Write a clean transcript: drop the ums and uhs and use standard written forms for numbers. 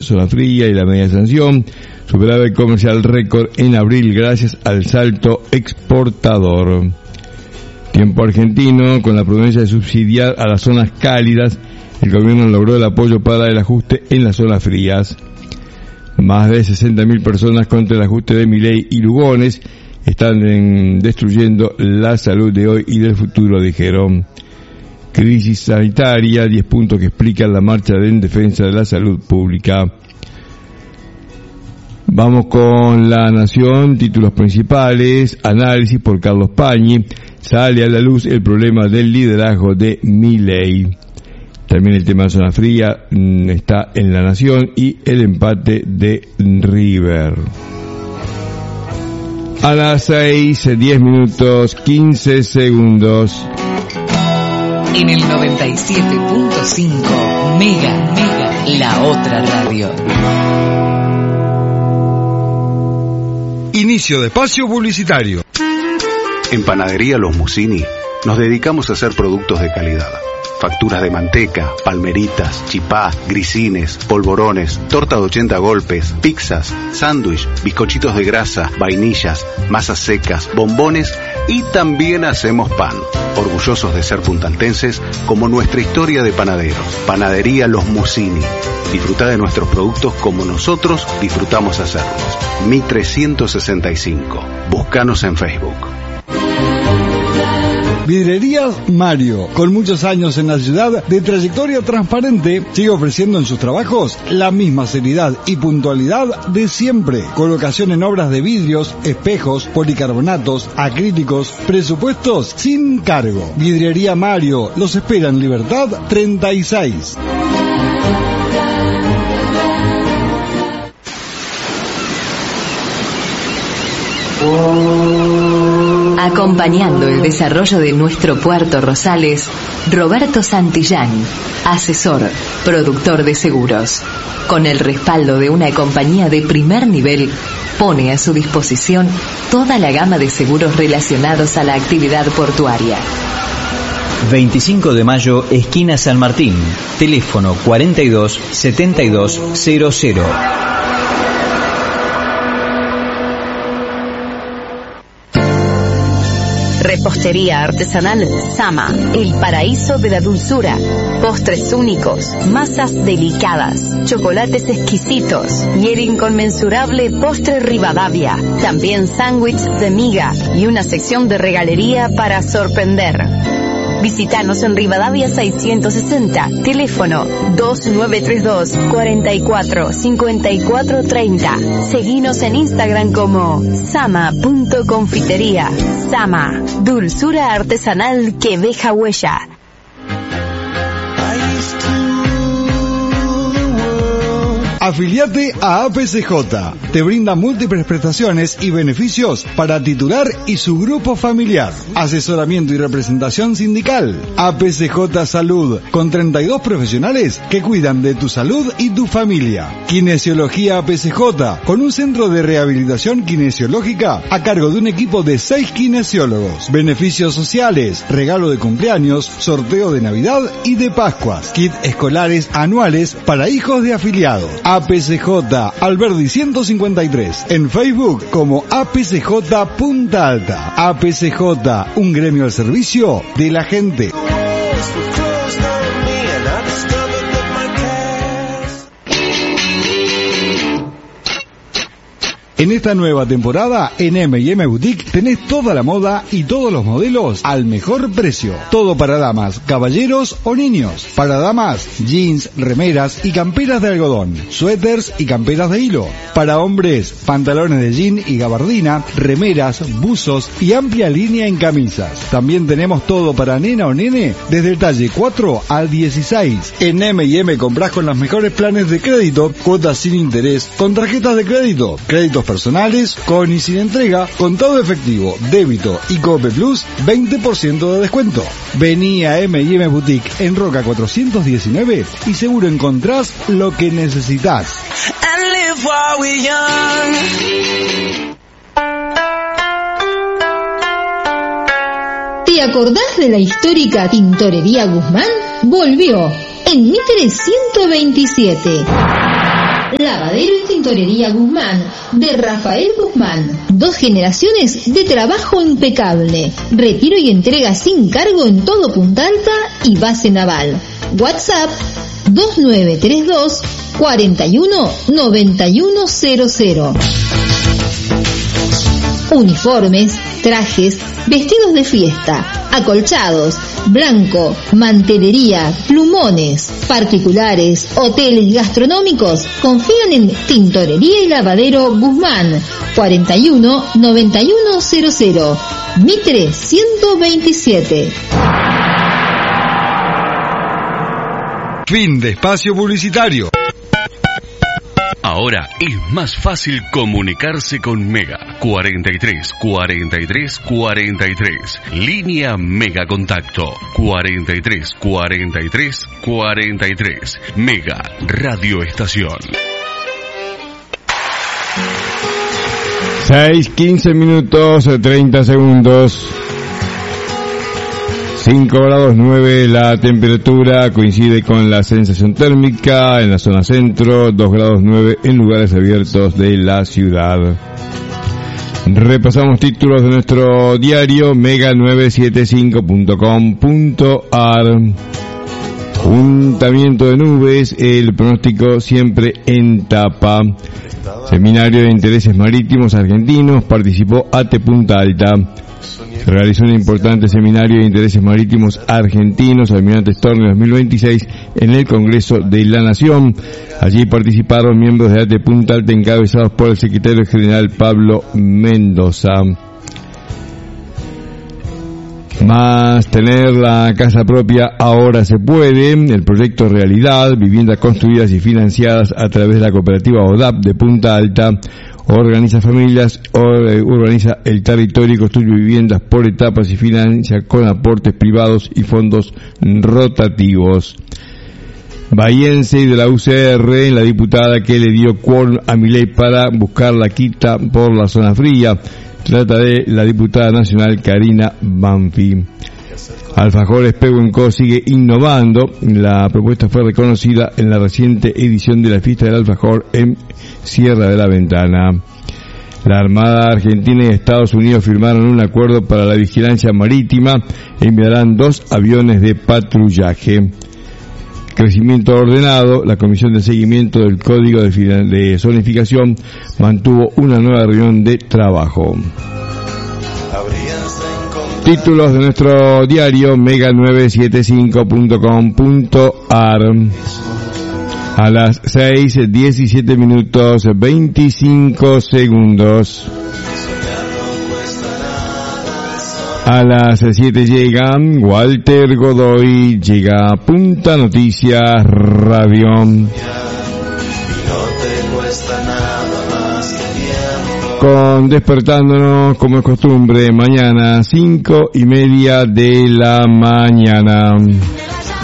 zona fría y la media sanción. Superaba el comercial récord en abril gracias al salto exportador. Tiempo argentino, con la prudencia de subsidiar a las zonas cálidas, el gobierno logró el apoyo para el ajuste en las zonas frías. Más de 60.000 personas contra el ajuste de Milei y Lugones están destruyendo la salud de hoy y del futuro, dijeron. Crisis sanitaria, 10 puntos que explican la marcha en defensa de la salud pública. Vamos con La Nación, títulos principales, análisis por Carlos Pañi, sale a la luz el problema del liderazgo de Milei. También el tema de zona fría está en La Nación y el empate de River. A las 6, 10 minutos, 15 segundos. En el 97.5 Mega, la otra radio. Inicio de espacio publicitario. En Panadería Los Musini nos dedicamos a hacer productos de calidad. Facturas de manteca, palmeritas, chipá, grisines, polvorones, torta de 80 golpes, pizzas, sándwich, bizcochitos de grasa, vainillas, masas secas, bombones y también hacemos pan. Orgullosos de ser puntaltenses como nuestra historia de panaderos. Panadería Los Musini. Disfruta de nuestros productos como nosotros disfrutamos hacerlos. Mi 365. Búscanos en Facebook. Vidrerías Mario, con muchos años en la ciudad de trayectoria transparente, sigue ofreciendo en sus trabajos la misma seriedad y puntualidad de siempre. Colocación en obras de vidrios, espejos, policarbonatos, acrílicos, presupuestos sin cargo. Vidrería Mario, los espera en Libertad 36. Acompañando el desarrollo de nuestro Puerto Rosales, Roberto Santillán, asesor, productor de seguros. Con el respaldo de una compañía de primer nivel, pone a su disposición toda la gama de seguros relacionados a la actividad portuaria. 25 de mayo, esquina San Martín. Teléfono 42 72 00. Repostería artesanal Sama, el paraíso de la dulzura. Postres únicos, masas delicadas, chocolates exquisitos y el inconmensurable postre Rivadavia. También sándwich de miga y una sección de regalería para sorprender. Visítanos en Rivadavia 660, teléfono 2932 44 54 30. Seguinos en Instagram como sama.confitería. Sama, dulzura artesanal que deja huella. Afiliate a APCJ. Te brinda múltiples prestaciones y beneficios para titular y su grupo familiar. Asesoramiento y representación sindical. APCJ Salud, con 32 profesionales que cuidan de tu salud y tu familia. Kinesiología APCJ, con un centro de rehabilitación kinesiológica a cargo de un equipo de 6 kinesiólogos. Beneficios sociales, regalo de cumpleaños, sorteo de Navidad y de Pascuas. Kit escolares anuales para hijos de afiliados. APCJ Alberdi 153, en Facebook como APCJ Punta Alta. APCJ, un gremio al servicio de la gente. En esta nueva temporada, en M&M Boutique, tenés toda la moda y todos los modelos al mejor precio. Todo para damas, caballeros o niños. Para damas, jeans, remeras y camperas de algodón, suéteres y camperas de hilo. Para hombres, pantalones de jean y gabardina, remeras, buzos y amplia línea en camisas. También tenemos todo para nena o nene, desde el talle 4 al 16. En M&M comprás con los mejores planes de crédito, cuotas sin interés, con tarjetas de crédito, créditos personales, con y sin entrega, contado efectivo, débito y Cope Plus, 20% de descuento. Vení a M&M Boutique en Roca 419 y seguro encontrás lo que necesitas. ¿Te acordás de la histórica Tintorería Guzmán? Volvió en Mitre 127. Lavadero y Tintorería Guzmán, de Rafael Guzmán. 2 generaciones de trabajo impecable. Retiro y entrega sin cargo en todo Punta Alta y base naval. WhatsApp 2932 41 9100. Uniformes, trajes, vestidos de fiesta, acolchados, blanco, mantelería, plumones, particulares, hoteles gastronómicos. Confían en Tintorería y Lavadero Guzmán, 41 9100, Mitre 127. Fin de espacio publicitario. Ahora es más fácil comunicarse con Mega. 43 43 43. Línea Mega Contacto. 43 43 43. Mega Radio Estación. 6:15 minutos 30 segundos. 5 grados 9 la temperatura, coincide con la sensación térmica en la zona centro, 2 grados 9 en lugares abiertos de la ciudad. Repasamos títulos de nuestro diario mega975.com.ar. Juntamiento de nubes, el pronóstico siempre en tapa. Seminario de Intereses Marítimos Argentinos, participó ATE Punta Alta. Se realizó un importante seminario de intereses marítimos argentinos, Almirante Storni 2026, en el Congreso de la Nación. Allí participaron miembros de ATE Punta Alta encabezados por el secretario general Pablo Mendoza. Más tener la casa propia ahora se puede. El proyecto Realidad, viviendas construidas y financiadas a través de la cooperativa ODAP de Punta Alta, organiza familias, urbaniza el territorio y construye viviendas por etapas y financia con aportes privados y fondos rotativos. Bahiense y de la UCR, la diputada que le dio quórum a Milei para buscar la quita por la zona fría. Trata de la diputada nacional Karina Banfi. Alfajores Pehuenco sigue innovando. La propuesta fue reconocida en la reciente edición de la fiesta del alfajor en Sierra de la Ventana. La Armada Argentina y Estados Unidos firmaron un acuerdo para la vigilancia marítima e enviarán 2 aviones de patrullaje. Crecimiento ordenado. La Comisión de Seguimiento del Código de Zonificación mantuvo una nueva reunión de trabajo. Títulos de nuestro diario mega975.com.ar. A las 6:17 minutos 25 segundos. A las 7 llegan Walter Godoy, llega Punta Noticias Radio. Con Despertándonos, como es costumbre, mañana 5:30 de la mañana.